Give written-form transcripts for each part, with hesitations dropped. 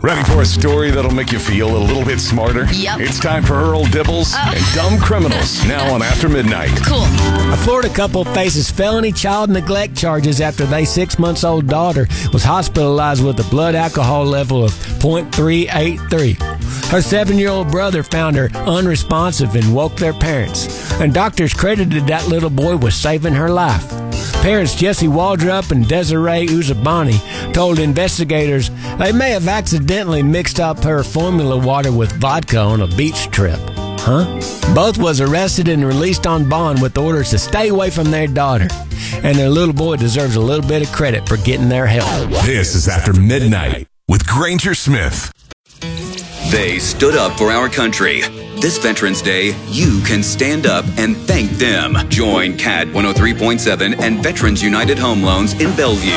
Ready for a story that'll make you feel a little bit smarter? Yep. It's time for Earl Dibbles and Dumb Criminals, now on After Midnight. Cool. A Florida couple faces felony child neglect charges after their 6-month-old daughter was hospitalized with a blood alcohol level of 0.383. Her 7-year-old brother found her unresponsive and woke their parents, and doctors credited that little boy with saving her life. Parents Jesse Waldrop and Desiree Uzabani told investigators they may have accidentally mixed up her formula water with vodka on a beach trip. Both was arrested and released on bond with orders to stay away from their daughter. And their little boy deserves a little bit of credit for getting their help. This is After Midnight with Granger Smith. They stood up for our country. This Veterans Day, you can stand up and thank them. Join CAT 103.7 and Veterans United Home Loans in Bellevue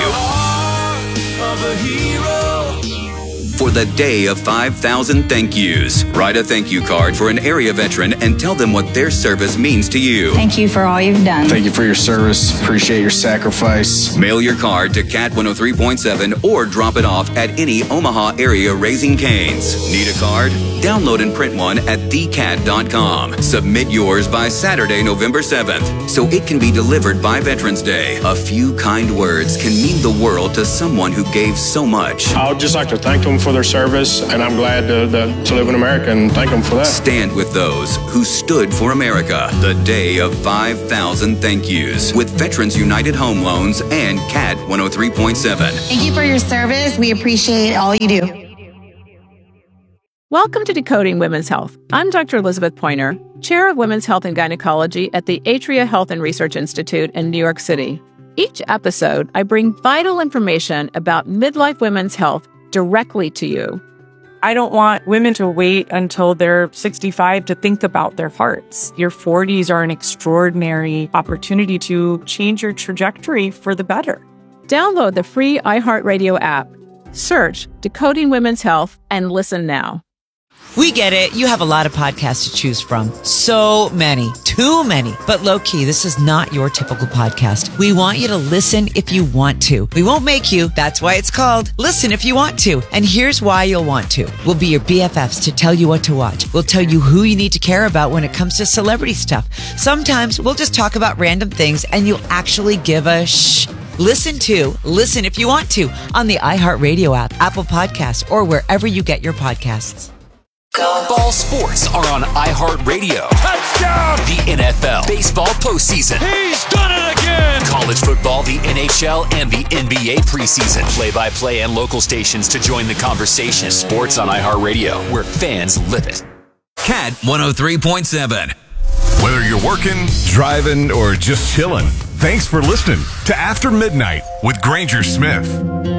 for the Day of 5,000 Thank Yous. Write a thank you card for an area veteran and tell them what their service means to you. Thank you for all you've done. Thank you for your service. Appreciate your sacrifice. Mail your card to CAT 103.7 or drop it off at any Omaha area Raising Cane's. Need a card? Download and print one at thecat.com. Submit yours by Saturday, November 7th, so it can be delivered by Veterans Day. A few kind words can mean the world to someone who gave so much. I would just like to thank them for their service, and I'm glad to live in America and thank them for that. Stand with those who stood for America. The Day of 5,000 Thank Yous with Veterans United Home Loans and CAT 103.7. Thank you for your service. We appreciate all you do. Welcome to Decoding Women's Health. I'm Dr. Elizabeth Pointer, Chair of Women's Health and Gynecology at the Atria Health and Research Institute in New York City. Each episode, I bring vital information about midlife women's health directly to you. I don't want women to wait until they're 65 to think about their hearts. Your 40s are an extraordinary opportunity to change your trajectory for the better. Download the free iHeartRadio app. Search Decoding Women's Health and listen now. We get it. You have a lot of podcasts to choose from. So many. Too many. But low-key, this is not your typical podcast. We want you to listen if you want to. We won't make you. That's why it's called Listen If You Want To. And here's why you'll want to. We'll be your BFFs to tell you what to watch. We'll tell you who you need to care about when it comes to celebrity stuff. Sometimes we'll just talk about random things and you'll actually give a shh. Listen If You Want To on the iHeartRadio app, Apple Podcasts, or wherever you get your podcasts. Ball sports are on iHeartRadio. Touchdown! The NFL, baseball postseason. He's done it again! College football, the NHL, and the NBA preseason. Play-by-play and local stations to join the conversation. Sports on iHeartRadio, where fans live it. CAT 103.7. Whether you're working, driving, or just chilling, thanks for listening to After Midnight with Granger Smith.